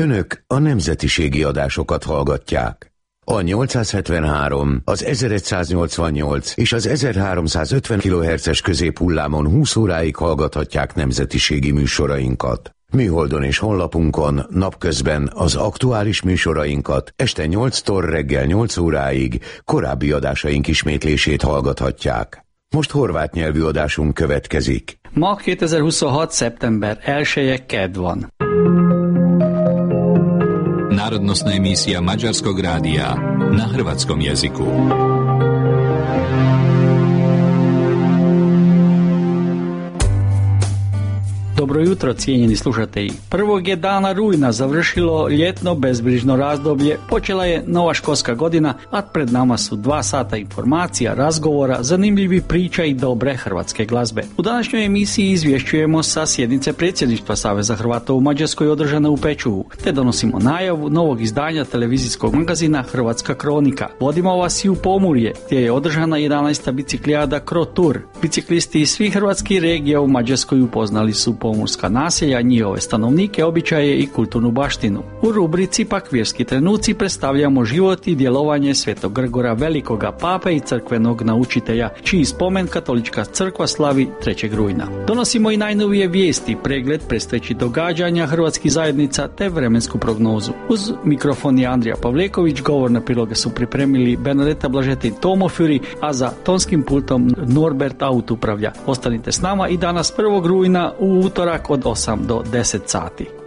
Önök a nemzetiségi adásokat hallgatják. A 873, az 1188 és az 1350 kHz-es középhullámon 20 óráig hallgathatják nemzetiségi műsorainkat. Műholdon és honlapunkon napközben az aktuális műsorainkat, este 8-tól reggel 8 óráig korábbi adásaink ismétlését hallgathatják. Most horvát nyelvű adásunk következik. Ma 2026. szeptember 1-je kedd van. Národnostná emísia Maďarskog rádia na hrvatskom jazyku. Dobro jutro, cijenjeni slušatelji. 1. je dana rujna završilo ljetno bezbrižno razdoblje, počela je nova školska godina, a pred nama su 2 sata informacija, razgovora, zanimljivi priča i dobre hrvatske glazbe. U današnjoj emisiji izvješćujemo sa sjednice predsjedništva Saveza Hrvata u Mađarskoj održana u Pečuhu, te donosimo najavu novog izdanja televizijskog magazina Hrvatska kronika. Vodimo vas i u Pomurje, gdje je održana 11. biciklijada Krotur. Biciklisti iz svih hrvatskih regija u Mađarskoj upoznali su pomorska naselja, njihove stanovnike, običaje i kulturnu baštinu. U rubrici pak Vjerski trenuci predstavljamo život i djelovanje Svetog Grgora Velikoga, pape i crkvenog naučitelja, čiji spomen Katolička crkva slavi 3. rujna. Donosimo i najnovije vijesti, pregled predstojećih događanja hrvatskih zajednica te vremensku prognozu. Uz mikrofon je Andrija Pavleković, govorne priloge su pripremili Benedeta Blažetin Tomofjuri, a za tonskim pultom Norbert Aut upravlja. Ostanite s nama i danas 1. rujna u utorak od 8 do 10 sati.